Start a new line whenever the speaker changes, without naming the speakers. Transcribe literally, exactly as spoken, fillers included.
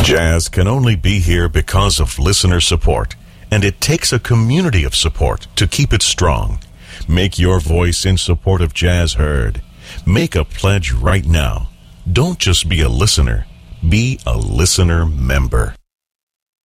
Jazz can only be here because of listener support, and it takes a community of support to keep it strong. Make your voice in support of Jazz heard. Make a pledge right now. Don't just be a listener, be a listener member.